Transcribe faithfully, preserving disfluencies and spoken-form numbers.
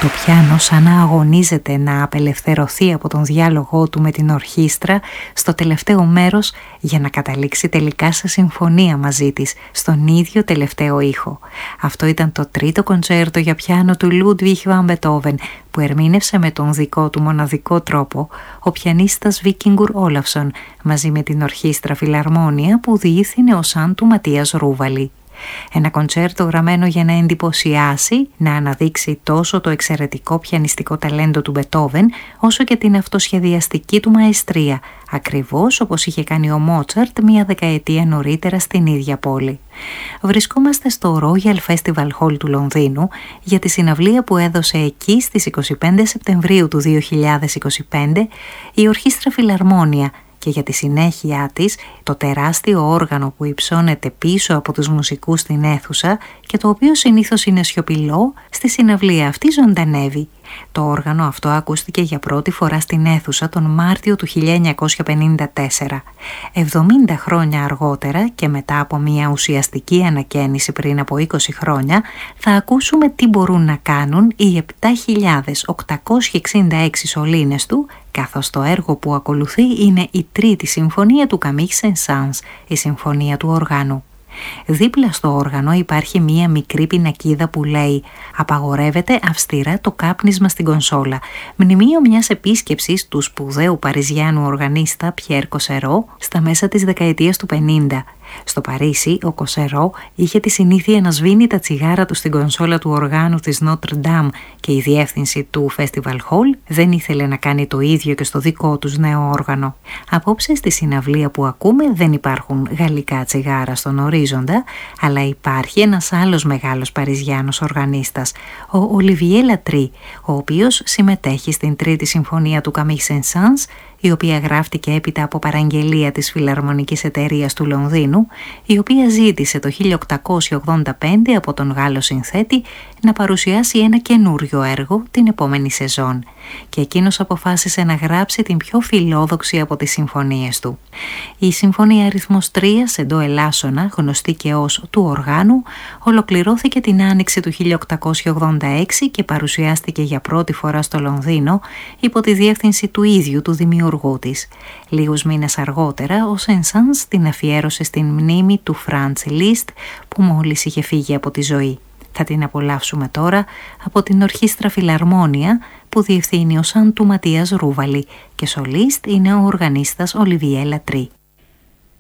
Το πιάνο σαν να αγωνίζεται να απελευθερωθεί από τον διάλογό του με την ορχήστρα στο τελευταίο μέρος για να καταλήξει τελικά σε συμφωνία μαζί της, στον ίδιο τελευταίο ήχο. Αυτό ήταν το τρίτο κοντσέρτο για πιάνο του Λούντβιχ βαν Μπετόβεν, που ερμήνευσε με τον δικό του μοναδικό τρόπο ο πιανίστας Βίκινγκουρ Όλαφσον, μαζί με την ορχήστρα Φιλαρμόνια που διήθυνε ο σαν του Ματίας Ρούβαλη. Ένα κοντσέρτο γραμμένο για να εντυπωσιάσει, να αναδείξει τόσο το εξαιρετικό πιανιστικό ταλέντο του Μπετόβεν, όσο και την αυτοσχεδιαστική του μαεστρία, ακριβώς όπως είχε κάνει ο Μότσαρτ μία δεκαετία νωρίτερα στην ίδια πόλη. Βρισκόμαστε στο Royal Festival Hall του Λονδίνου για τη συναυλία που έδωσε εκεί στις είκοσι πέντε Σεπτεμβρίου του δύο χιλιάδες είκοσι πέντε η Ορχήστρα Φιλαρμόνια, και για τη συνέχεια της το τεράστιο όργανο που υψώνεται πίσω από τους μουσικούς στην αίθουσα και το οποίο συνήθως είναι σιωπηλό, στη συναυλία αυτή ζωντανεύει. Το όργανο αυτό ακούστηκε για πρώτη φορά στην αίθουσα τον Μάρτιο του χίλια εννιακόσια πενήντα τέσσερα. εβδομήντα χρόνια αργότερα και μετά από μια ουσιαστική ανακαίνιση πριν από είκοσι χρόνια, θα ακούσουμε τι μπορούν να κάνουν οι επτά χιλιάδες οκτακόσιες εξήντα έξι σωλήνες του, καθώς το έργο που ακολουθεί είναι η τρίτη συμφωνία του Camille Saint-Saëns, η συμφωνία του οργάνου. Δίπλα στο όργανο υπάρχει μία μικρή πινακίδα που λέει «Απαγορεύεται αυστηρά το κάπνισμα στην κονσόλα», μνημείο μιας επίσκεψης του σπουδαίου Παριζιάνου οργανίστα Πιέρ Κοσερό στα μέσα της δεκαετίας του πενήντα. Στο Παρίσι, ο Κοσερό είχε τη συνήθεια να σβήνει τα τσιγάρα του στην κονσόλα του οργάνου της Notre Dame και η διεύθυνση του Festival Hall δεν ήθελε να κάνει το ίδιο και στο δικό τους νέο όργανο. Απόψε στη συναυλία που ακούμε δεν υπάρχουν γαλλικά τσιγάρα στον ορίζοντα, αλλά υπάρχει ένας άλλος μεγάλος Παριζιάνος οργανίστας, ο Ολιβιέ Λατρί, ο οποίος συμμετέχει στην τρίτη συμφωνία του Camille Saint-Saëns, η οποία γράφτηκε έπειτα από παραγγελία της Φιλαρμονικής Εταιρείας του Λονδίνου, η οποία ζήτησε το χίλια οκτακόσια ογδόντα πέντε από τον Γάλλο συνθέτη να παρουσιάσει ένα καινούριο έργο την επόμενη σεζόν, και εκείνος αποφάσισε να γράψει την πιο φιλόδοξη από τις συμφωνίες του. Η συμφωνία αριθμός τρία σε ντο ελάσσονα, γνωστή και ως του οργάνου, ολοκληρώθηκε την άνοιξη του χίλια οκτακόσια ογδόντα έξι και παρουσιάστηκε για πρώτη φορά στο Λονδίνο υπό τη διεύθυνση του ίδιου του δημιουργού της. Λίγους μήνες αργότερα ο Saint-Saëns την αφιέρωσε στην μνήμη του Φραντς Λίστ, που μόλις είχε φύγει από τη ζωή. Θα την απολαύσουμε τώρα από την Ορχήστρα Φιλαρμόνια, που διευθύνει ο σαν του Ματίας Ρούβαλη, και σολίστ είναι ο οργανίστας Ολιβιέ Λατρί.